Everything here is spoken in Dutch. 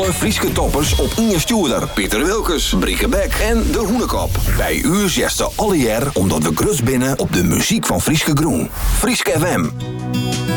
alle Frieske toppers op Inge Stuurder, Pieter Wilkes, Brieke Beck en De Hoenekop. Bij u zegt ze alle jaar omdat we grus binnen op de muziek van Frieske Groen. Frieske FM.